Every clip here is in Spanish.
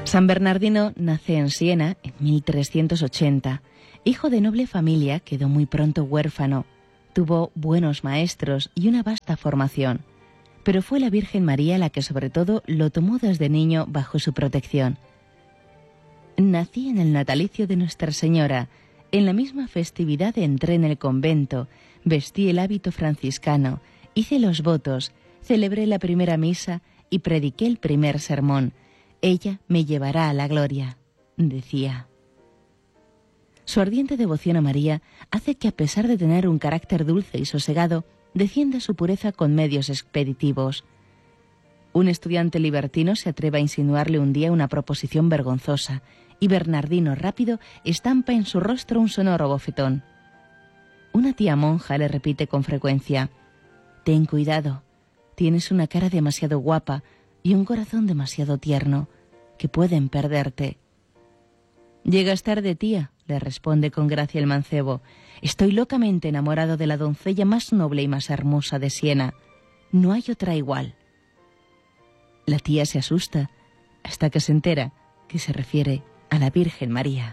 San Bernardino nace en Siena en 1380. Hijo de noble familia, quedó muy pronto huérfano. Tuvo buenos maestros y una vasta formación. Pero fue la Virgen María la que sobre todo lo tomó desde niño bajo su protección. Nací en el natalicio de Nuestra Señora. En la misma festividad entré en el convento, vestí el hábito franciscano, hice los votos, celebré la primera misa y prediqué el primer sermón. Ella me llevará a la gloria, decía. Su ardiente devoción a María hace que, a pesar de tener un carácter dulce y sosegado, defienda su pureza con medios expeditivos. Un estudiante libertino se atreve a insinuarle un día una proposición vergonzosa, y Bernardino, rápido, estampa en su rostro un sonoro bofetón. Una tía monja le repite con frecuencia: «Ten cuidado, tienes una cara demasiado guapa y un corazón demasiado tierno, que pueden perderte». «Llegas tarde, tía», le responde con gracia el mancebo. «Estoy locamente enamorado de la doncella más noble y más hermosa de Siena. No hay otra igual». La tía se asusta hasta que se entera que se refiere a la Virgen María.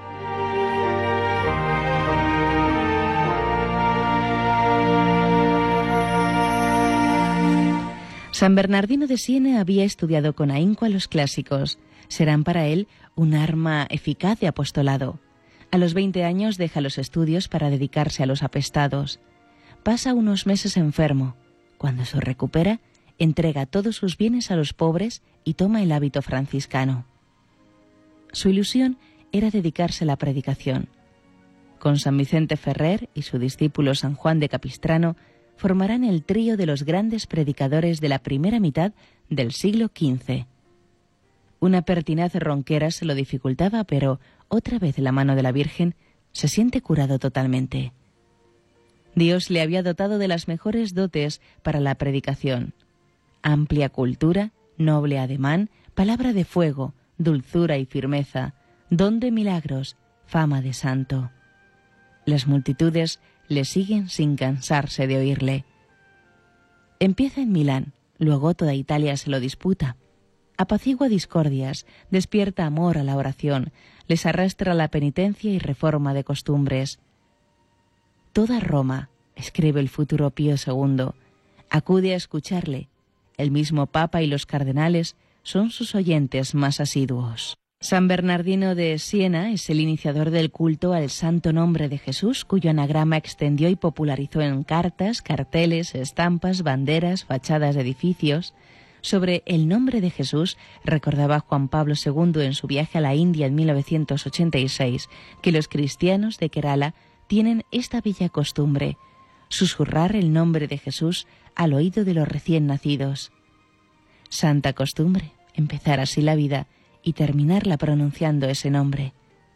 San Bernardino de Siena había estudiado con ahínco a los clásicos. Serán para él un arma eficaz de apostolado. A los 20 años deja los estudios para dedicarse a los apestados. Pasa unos meses enfermo. Cuando se recupera, entrega todos sus bienes a los pobres y toma el hábito franciscano. Su ilusión era dedicarse a la predicación. Con San Vicente Ferrer y su discípulo San Juan de Capistrano formarán el trío de los grandes predicadores de la primera mitad del siglo XV. Una pertinaz ronquera se lo dificultaba, pero otra vez la mano de la Virgen se siente curado totalmente. Dios le había dotado de las mejores dotes para la predicación: amplia cultura, noble ademán, palabra de fuego, dulzura y firmeza, don de milagros, fama de santo. Las multitudes le siguen sin cansarse de oírle. Empieza en Milán, luego toda Italia se lo disputa. Apacigua discordias, despierta amor a la oración, les arrastra a la penitencia y reforma de costumbres. Toda Roma, escribe el futuro Pío II, acude a escucharle. El mismo Papa y los cardenales son sus oyentes más asiduos. San Bernardino de Siena es el iniciador del culto al Santo Nombre de Jesús, cuyo anagrama extendió y popularizó en cartas, carteles, estampas, banderas, fachadas de edificios. Sobre el nombre de Jesús recordaba Juan Pablo II en su viaje a la India en 1986, que los cristianos de Kerala tienen esta bella costumbre: susurrar el nombre de Jesús al oído de los recién nacidos. Santa costumbre, empezar así la vida y terminarla pronunciando ese nombre.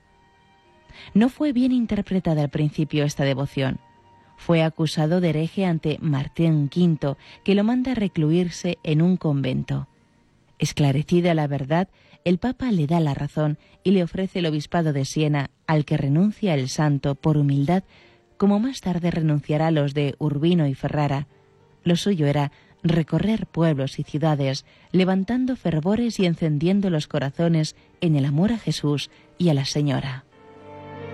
No fue bien interpretada al principio esta devoción. Fue acusado de hereje ante Martín V, que lo manda a recluirse en un convento. Esclarecida la verdad, el Papa le da la razón y le ofrece el obispado de Siena, al que renuncia el santo por humildad, como más tarde renunciará a los de Urbino y Ferrara. Lo suyo era recorrer pueblos y ciudades, levantando fervores y encendiendo los corazones en el amor a Jesús y a la Señora.